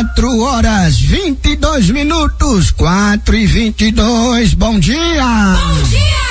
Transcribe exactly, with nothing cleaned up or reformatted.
Quatro horas, vinte e dois minutos, quatro e vinte e dois, bom dia! Bom dia!